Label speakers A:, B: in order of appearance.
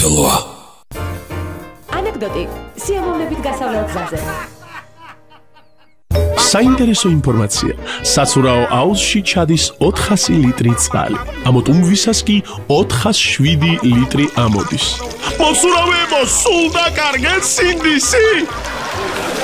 A: საქართველოა.
B: ანეკდოტი სიამოვნებით გასავლელ გზაზე.
C: საინტერესო ინფორმაცია. საცურაო აუზში ჩადის 400 ლიტრი წყალი. ამოტუმვისას კი 407 ლიტრი ამოდის. მოსურავეებო, სულ და კარგად სინდისი!